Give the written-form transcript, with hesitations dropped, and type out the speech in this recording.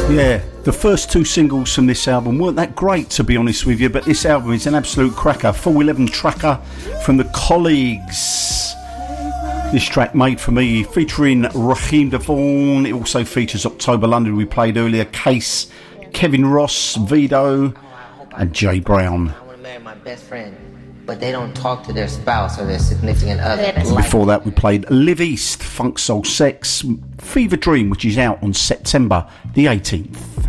Yeah, the first two singles from this album weren't that great, to be honest with you, but this album is an absolute cracker. 411 Tracker from the Colleagues. This track Made For Me, featuring Raheem DeVaughn. It also features October London, we played earlier, Case, Kevin Ross, Vito, and Jay Brown. I want to marry my best friend, but they don't talk to their spouse or their significant other. Before that, we played Live East, Funk Soul Sex, Fever Dream, which is out on September the 18th.